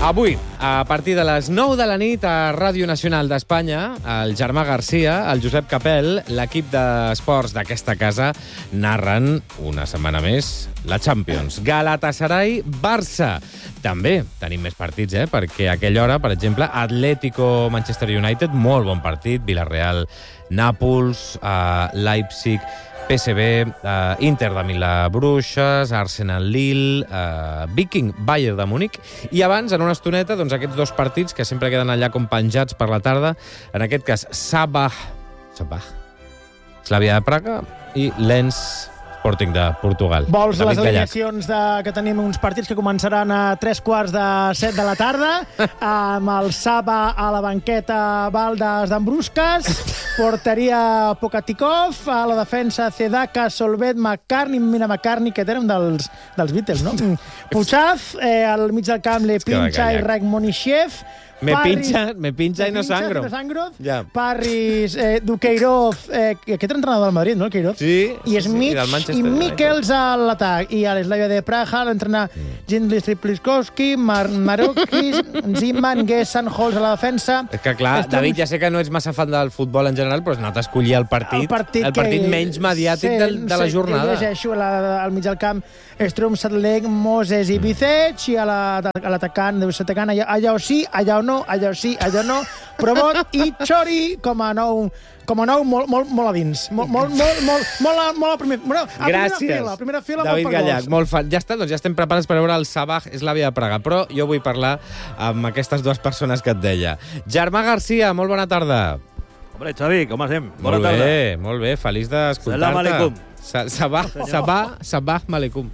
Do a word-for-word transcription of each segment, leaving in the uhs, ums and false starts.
Avui, a partir de les nou de la nit, a Ràdio Nacional d'Espanya, el Germà Garcia, el Josep Capel, l'equip d'esports d'aquesta casa, narren una setmana més la Champions. Galatasaray-Barça. També tenim més partits, eh? Perquè a aquella hora, per exemple, Atlético-Manchester United, molt bon partit, Villarreal-Nàpols, uh, Leipzig, P S V, uh, Inter de Milà-Bruixes, Arsenal-Lille, uh, Viking-Bayern de Múnich, i abans, en una estoneta, doncs, aquests dos partits que sempre queden allà com penjats per la tarda, en aquest cas, Sabah, Sabah, Slavia de Praga i Lens Sporting de Portugal. Vols les alineacions de, que tenim uns partits que començaran a tres quarts de set de la tarda, amb el Saba a la banqueta, Valdes d'Ambrusques, porteria Pokatikov, a la defensa Cedaka, Solvet, McCartney, mira McCartney, que tenen dels, dels Beatles, no? Puchaz, eh, al mig del camp Le Pincha i Rakhmonishev, Me pincha, me pincha i no sangro. Me sangro. Ja. Parris, eh, Duqueiroz, eh, aquest era entrenador del Madrid, no, el Queiroz? Sí. I Smith sí, i, i Mikkels a l'atac. I a l'Eslavia de Praga l'entrenar mm. Jindlis Tripliskowski, Mar Marokis, Ziman, Gessan, Holz a la defensa. És que clar, Estem... David, ja sé que no ets massa fan del futbol en general, però has anat a escollir el partit, el partit, el partit que... menys mediàtic sí, de, de la jornada. Sí, llegeixo la, al mig del camp Strum, Sadleg, Moses i Bicech, i a l'atacant, deu ser atacant, allà, allà o sí, allà o no, allà o sí, allò no, Provot i Chori com a nou, com a nou molt, molt, molt a dins. Molt, molt, molt, molt, molt, a, molt a, primer, a Gràcies, primera fila. A primera fila, David molt Gallac, molt fan. Ja està, doncs ja estem preparats per veure el Sabah Slavia de Praga, però jo vull parlar amb aquestes dues persones que et deia. Germà Garcia, molt bona tarda. Hombre, Xavi, com estem? Bona molt tarda. Molt bé, molt bé, feliç d'escoltar-te. Salam aleikum. Sabah, Sabah, Sabah aleikum.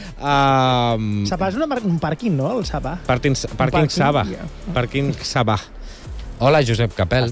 Um, Sabah és una, un pàrquing, no, el Sabah? Pàrquing, pàrquing Sabah. Yeah. Pàrquing Sabah. Hola, Josep Capel.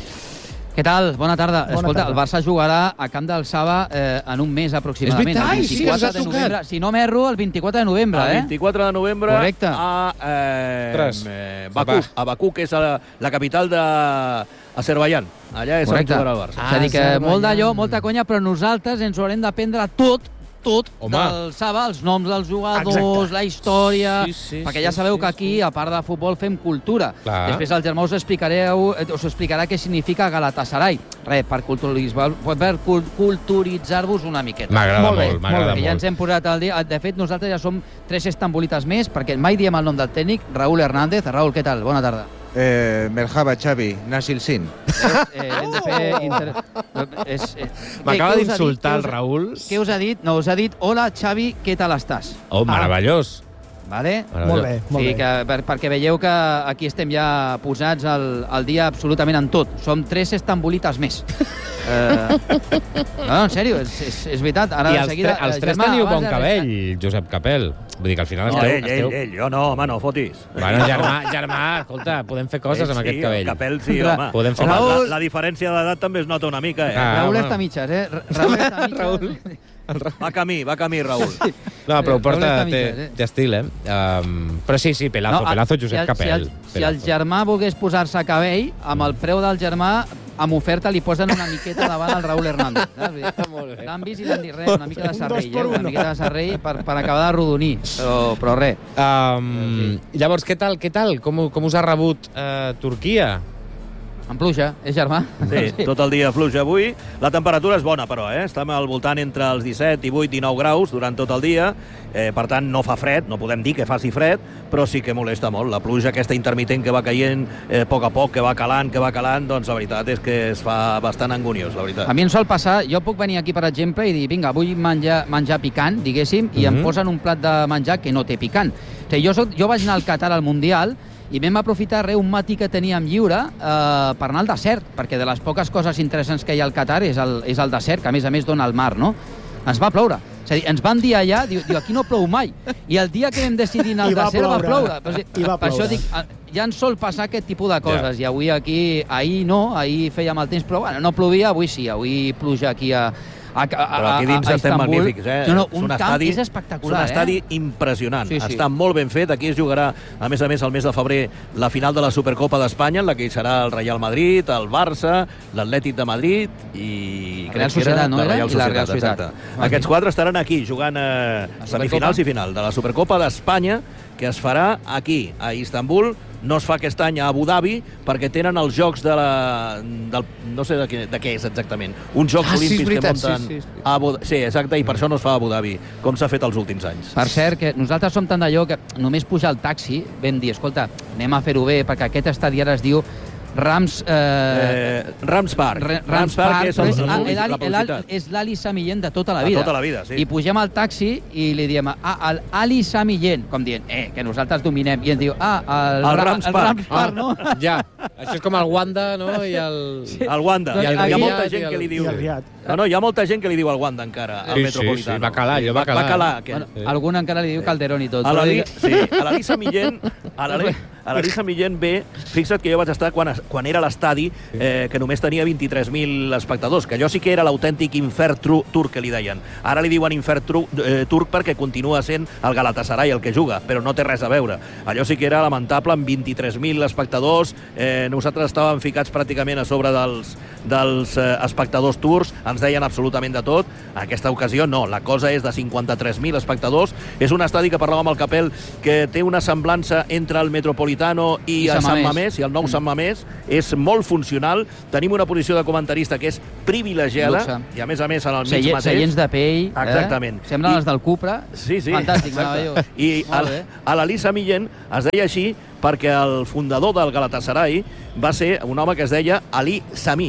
Què tal? Bona tarda. Bona Escolta, tarda. el Barça jugarà a camp del Saba eh, en un mes aproximadament. És veritat, el vint-i-quatre sí, de novembre. Si no m'erro, el vint-i-quatre de novembre, el eh? El vint-i-quatre de novembre. Correcte. A, eh, eh, Bakú, Sabah. a Bakú, que és la, la capital de Azerbaiyán. Allà és Correcte. on jugarà el Barça. Ah, és a dir que molt d'allò, molta conya, però nosaltres ens ho haurem d'aprendre tot, tot Home. del Saba, els noms dels jugadors, Exacte. la història, Sí, sí, perquè sí, ja sabeu sí, que aquí, sí. a part de futbol, fem cultura. Clar. Després el Germà us, explicareu, us explicarà què significa Galatasaray. Res, per culturitzar- per culturitzar-vos una miqueta. M'agrada Molt bé, molt, m'agrada Perquè ja molt. ens hem posat al dia. De fet, nosaltres ja som tres estambolites més, perquè mai diem el nom del tècnic, Raúl Hernández. Raúl, què tal? Bona tarda. Eh, Merhaba, Xavi, Nasil Sin. Eh, hem de fer... Inter... És, és... M'acaba Què- què us ha dit? d'insultar Què el us ha- Raúl. Què us ha dit? No, us ha dit, hola, Xavi, què tal estàs? Oh, meravellós. Vale? Molt bé, molt sí, bé. que, per, perquè veieu que aquí estem ja posats al, al dia absolutament en tot. Som tres estambolites més. eh, no, en sèrio, és, és, és veritat. Ara, I de els, seguida, tre els eh, tres Germà, teniu abans bon de- cabell, Josep Capel. Vull dir que al final No, esteu... ell, esteu... ell, ell, jo no, home, no fotis. Bueno, Germà, Germà, escolta, podem fer coses Ell amb sí, aquest cabell. El Capel sí, Ra- home. Podem fer home, Raül- la, la diferència d'edat també es nota una mica, eh? Ah, Raúl bueno. està a mitges, eh? Ra- Raúl està a mitges. Raúl. Va camí, va camí, Raúl. No, però ho Raúl porta, està a té, mitges, eh? té estil, eh? Um, però sí, sí, pelazo, No, pelazo, si Josep el- Capel. Si el, si el Pelazo. Germà volgués posar-se cabell, amb el preu del Germà, amb oferta li posen una miqueta davant el Raúl Hernández. Saps? Molt bé. L'han vist i l'han dit res, una mica de Un serrell, dos per eh? una uno. miqueta de serrell per, per acabar de rodonir, però, però res. Um, llavors, què tal, què tal? Com, com us ha rebut uh, Turquia? En pluja, eh, Germà? Sí, tot el dia fluix avui. La temperatura és bona, però, eh? Estem al voltant entre els disset, divuit, dinou graus durant tot el dia. Eh, per tant, no fa fred, no podem dir que faci fred, però sí que molesta molt. La pluja aquesta intermitent que va caient eh, a poc a poc, que va calant, que va calant, doncs la veritat és que es fa bastant anguniós, la veritat. A mi em sol passar, jo puc venir aquí, per exemple, i dir, vinga, vull menjar, menjar picant, diguéssim, i em Mhm. posen un plat de menjar que no té picant. O sigui, jo, soc, jo vaig anar al Qatar al Mundial i vam aprofitar res, un matí que teníem lliure eh, per anar al desert, perquè de les poques coses interessants que hi ha al Qatar és el, és el desert, que a més a més dona al mar, no? Ens va ploure. És a dir, ens van dir allà, diu, diu, aquí no plou mai. I el dia que vam decidir anar al I va desert va ploure. ploure. Però, I va per això ploure. dic, eh, ja ens sol passar aquest tipus de coses. Ja. I avui aquí, ahir no, ahir feia mal temps, però bueno, no plovia, avui sí, avui pluja aquí a, a, a, Però aquí dins a, a estem Istanbul. magnífics, eh? No, no, És un, camp estadi, és espectacular, és un estadi eh? impressionant. Sí, sí. Està molt ben fet. Aquí es jugarà, a més a més, el mes de febrer, la final de la Supercopa d'Espanya, en la que hi serà el Real Madrid, el Barça, l'Atlètic de Madrid i... La crec Real que era Societat, no la era? Real I la Societat, Real Societat. exacte. Ah, Aquests sí. quatre estaran aquí, jugant a La semifinals Supercopa? i final de la Supercopa d'Espanya, que es farà aquí, a Istanbul. No es fa aquest any a Abu Dhabi perquè tenen els jocs de la... Del, no sé de què, de què és exactament. Uns jocs ah, sí, olímpics veritat, que munten... Sí, sí, sí. A Abu... sí, exacte, i per això no es fa a Abu Dhabi, com s'ha fet els últims anys. Per cert, que nosaltres som tan d'allò que només pujar al taxi vam dir, escolta, anem a fer-ho bé, perquè aquest estadi ara es diu Rams... Eh, eh, Rams Park. Rams, Rams Park, Park és, el, és, el, el, el, el, la publicitat. és l'Ali Sami Yen de tota la De vida. tota la vida, sí. I pugem al taxi i li diem, ah, el Ali Sami Yen, com dient, eh, que nosaltres dominem. I ens diu, ah, el, el Rams el Park. Rams Park, no? Ah, ja, això és com el Wanda, no? I el... Sí. El Wanda. I el Hi ha Riad, molta i gent el- que li diu... i el Riad. No, no, hi ha molta gent que li diu el Wanda encara, al Sí, Metropolitano. sí, sí, bacalà, jo bacalà. Bacalà, que... Bueno, algun encara li diu Calderón i tot. A però l'Ali dic- sí, a l'Alisa Millén, a l'Ali- a l'Alisa Millén ve, fixa't que jo vaig estar quan, es- quan era a l'estadi, eh, que només tenia vint-i-tres mil espectadors, que allò sí que era l'autèntic infern tru, turc que li deien. Ara li diuen infern tru, eh, turc perquè continua sent el Galatasaray el que juga, però no té res a veure. Allò sí que era lamentable, amb vint-i-tres mil espectadors, eh, nosaltres estàvem ficats pràcticament a sobre dels, dels eh, espectadors turcs, ens deien absolutament de tot. En aquesta ocasió no, la cosa és de cinquanta-tres mil espectadors. És un estadi que parlàvem al Capel que té una semblança entre el Metropolitano i, I el Sant Sant Mamés. Mamés, i el nou Sant Mamés. És molt funcional. Tenim una posició de comentarista que és privilegiada, Luxe. i a més a més en el mig Seient, mateix. seients de pell, Exactament. eh? Semblen I- les del Cupra. Sí, sí. Fantàstic, exacte. meravellós. I a, Molt bé. a l'Alisa Millén es deia així perquè el fundador del Galatasaray va ser un home que es deia Ali Sami.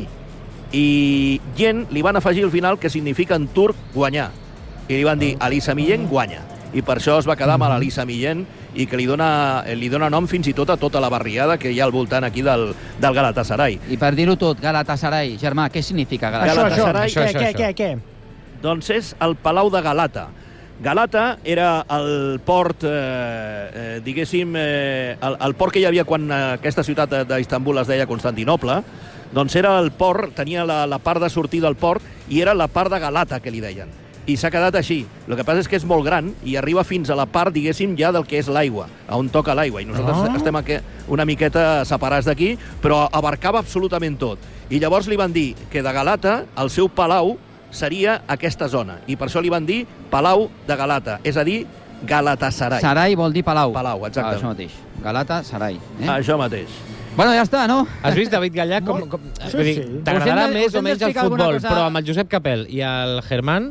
I Yen li van afegir al final que significa en turc guanyar. I li van dir Ali Sami Yen guanya. I per això es va quedar amb l'Ali Sami Yen i que li dona, li dona nom fins i tot a tota la barriada que hi ha al voltant aquí del, del Galatasaray. I per dir-ho tot, Galatasaray, germà, què significa Això, Galatasaray? això, Galatasaray, què, això, què, això. què, què? Doncs és el Palau de Galata. Galata era el port, eh, eh, diguéssim, eh, el, el port que hi havia quan eh, aquesta ciutat d'Istanbul es deia Constantinoble, doncs era el port, tenia la, la part de sortir del port i era la part de Galata, que li deien. I s'ha quedat així. El que passa és que és molt gran i arriba fins a la part, diguéssim, ja del que és l'aigua, on toca l'aigua. I nosaltres Ah. estem aquí una miqueta separats d'aquí, però abarcava absolutament tot. I llavors li van dir que de Galata el seu palau seria aquesta zona. I per això li van dir Palau de Galata, és a dir, Galatasaray. Sarai vol dir Palau. Palau, exacte. Ah, això mateix. Galata, Sarai. Eh? Això mateix. Bueno, ja està, no? Has vist, David Gallà, com, Molt- com, sí, vull dir, sí. t'agradarà Us hem de- més us o hem menys el d'explicar alguna futbol, cosa- però amb el Josep Capel i el Germán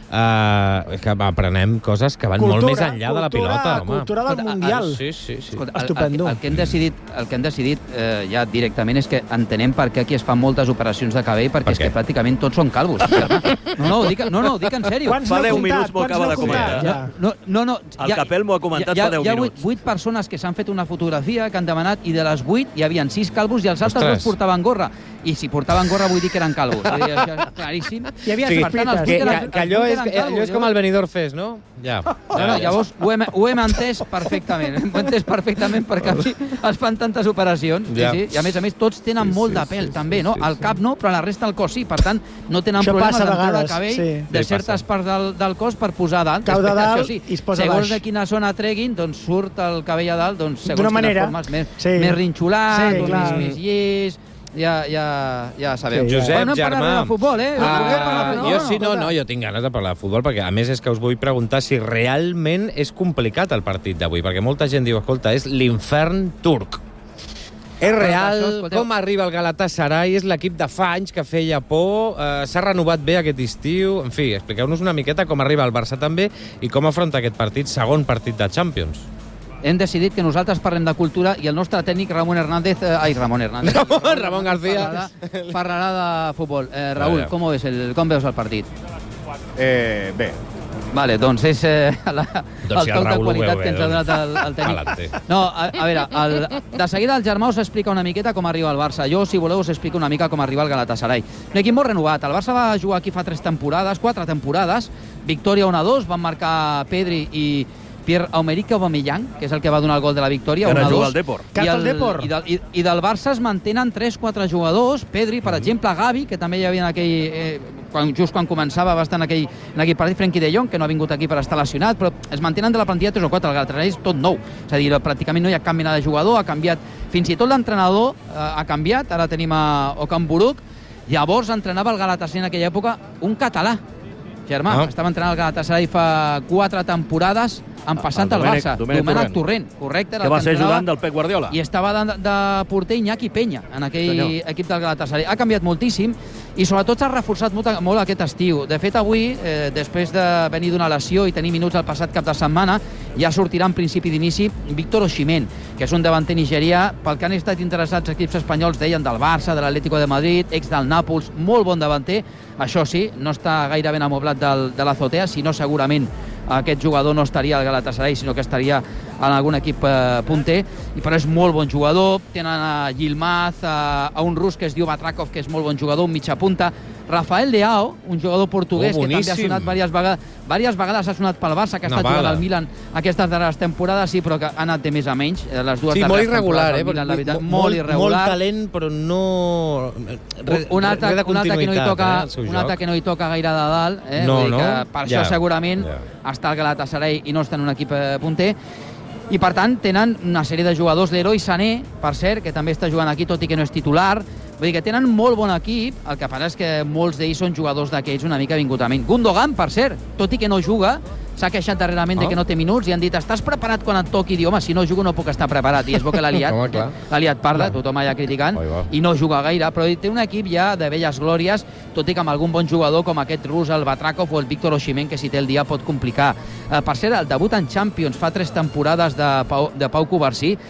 eh, que aprenem coses que van Cultura, molt més enllà de la cultura, pilota, home. cultura del Escolta, Mundial. Sí, sí, sí. Escolta, el, el, Estupendo. el, que hem decidit, el que hem decidit eh, ja directament és que entenem per què aquí es fan moltes operacions de cabell, perquè Per és que què? pràcticament tots són calvos. No, no, ho dic, no, no, ho dic en sèrio. Quants Fa n'heu deu comptat? minuts m'ho Quants acaba n'heu de comentar. comptat, Ja. No, no, no. El Capel m'ho ha comentat fa deu hi ha, minuts. Hi ha vuit persones que s'han fet una fotografia que han demanat i de les vuit hi havia sis calvos i els altres Ostres. dos portaven gorra. I si portaven gorra vull dir que eren calvos. Vull dir, això és claríssim. Hi havia O sigui, sospites. per tant, els Que, vuit eren- que, que allò, els vuit és, eren que, allò és com el Benidorm Fest, no? Ja. No, no, llavors ho hem, ho hem entès perfectament. Ho hem entès perfectament perquè aquí es fan tantes operacions. Ja. Sí, sí. I a més a més tots tenen Sí, molt sí, de pèl, sí, també, sí, no? sí, Al sí. cap no, però a la resta del cos sí. Per tant, no tenen Això problemes passa a en treure vegades, cabell sí. de Sí, certes passa. parts del, del cos per posar a dalt. Cau de Després, dalt això sí, i es posa segons baix. de quina zona treguin, doncs surt el cabell a dalt, doncs segons D'una quines manera, formes, més, sí. més rinxolat, Sí, o clar. més, més llis... Ja, ja, ja sabeu. Sí, ja. Josep, Però no hem parlat Germà... de futbol, eh? Ah, No hem parlat de futbol, jo sí, no, escolta. no, jo tinc ganes de parlar de futbol, perquè a més és que us vull preguntar si realment és complicat el partit d'avui, perquè molta gent diu, escolta, és l'infern turc. És real, això, escolteu. com arriba el Galatasaray, és l'equip de fa anys que feia por, eh, s'ha renovat bé aquest estiu, en fi, expliqueu-nos una miqueta com arriba el Barça també i com afronta aquest partit, segon partit de Champions. Hem decidit que nosaltres parlem de cultura i el nostre tècnic Ramon Hernández... Eh, ai, Ramon Hernández. Ramon, Ramon García. Parlarà, parlarà de futbol. Eh, Raül, Vaja. com, ves el, com veus el partit? Eh, bé, Vale, doncs és eh, la, Doncs si el el toc de Raül ho qualitat veu que ens bé, ha donat el, el Adelante. tècnic. No, a, a veure, el, de seguida el Germà us explica una miqueta com arriba el Barça. Jo, si voleu, us explico una mica com arriba el Galatasaray. Un equip molt renovat. El Barça va jugar aquí fa tres temporades, quatre temporades. Victòria un a dos, van marcar Pedri i Pierre-Emerick Aubameyang, que és el que va donar el gol de la victòria, Que ara un a juga dos. al Depor. Que I, al el, Depor. i, del, i, I del Barça es mantenen tres quatre jugadors. Pedri, per exemple, Gavi, que també hi havia en aquell... Eh, quan, just quan començava va estar en aquell, en aquell partit, Frenkie de Jong, que no ha vingut aquí per estar lesionat, però es mantenen de la plantilla tres o quatre. El Galatasaray és tot nou. És a dir, pràcticament no hi ha cap mena de jugador, ha canviat... Fins i tot l'entrenador eh, ha canviat. Ara tenim a Okan Buruk. Llavors entrenava el Galatasaray en aquella època un català, Germà. Ah. Estava entrenant al Galatasaray fa quatre temporades, en passant el al Domènec- Barça. Domènec Domènec Torrent. Torrent, correcte. era Que el va ser entrenava. ajudant del Pep Guardiola. I estava de, de porter Iñaki Peña en aquell Senyor. equip del Galatasaray. Ha canviat moltíssim i sobretot s'ha reforçat molt, molt aquest estiu. De fet, avui, eh, després de venir d'una lesió i tenir minuts el passat cap de setmana, ja sortirà en principi d'inici Víctor Osimhen, que és un davanter nigerià, pel que han estat interessats equips espanyols, deien del Barça, de l'Atlético de Madrid, ex del Nàpols, molt bon davanter. Això sí, no està gaire ben amoblat del, de l'Azotea, sinó segurament aquest jugador no estaria al Galatasaray, sinó que estaria en algun equip eh, punter, i però és molt bon jugador. Tenen a Yilmaz, a, a un rus que es diu Batrakov, que és molt bon jugador, un mitja punta. Rafael Leao, un jugador portuguès Oh, que també ha boníssim. sonat diverses vegades, diverses vegades ha sonat pel Barça, que ha Una estat jugant bala. al Milan aquestes darreres temporades, sí, però que ha anat de més a menys. eh, Les dues Sí, molt darreres irregular, temporades eh? al Milan, la veritat, Molt- molt, molt irregular. talent, però no... Re, un altre, re de un altre que no hi continuïtat, toca, eh, el seu un joc. altre que no hi toca gaire de dalt, eh? No, Vull dir que no? per Ja, això segurament ja. està el Galatasaray i no està en un equip eh, punter. I per tant tenen una sèrie de jugadors, l'Heroi Sané, per cert, que també està jugant aquí, tot i que no és titular. Vull dir que tenen molt bon equip, el que passa és que molts d'ells són jugadors d'aquells una mica vingutament. Gundogan, per cert, tot i que no juga, s'ha queixat darrerament Ah. de que no té minuts i han dit, estàs preparat quan et toqui? I diu, home, si no jugo no puc estar preparat. I és bo que l'ha liat, Home, clar. l'ha liat parda, tothom allà criticant, Oi, va. i no juga gaire, però té un equip ja de velles glòries, tot i que amb algun bon jugador com aquest rus, el Batrakov o el Víctor Osimhen, que si té el dia pot complicar. Eh, per cert, el debut en Champions fa tres temporades de Pau, de Pau Covarsí